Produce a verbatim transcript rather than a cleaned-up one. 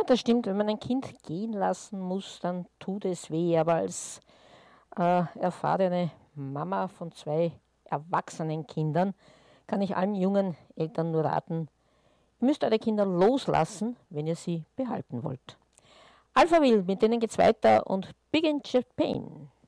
Ja, das stimmt. Wenn man ein Kind gehen lassen muss, dann tut es weh. Aber als äh, erfahrene Mama von zwei erwachsenen Kindern kann ich allen jungen Eltern nur raten, ihr müsst eure Kinder loslassen, wenn ihr sie behalten wollt. Alphaville, mit denen geht's weiter und Big in Japan.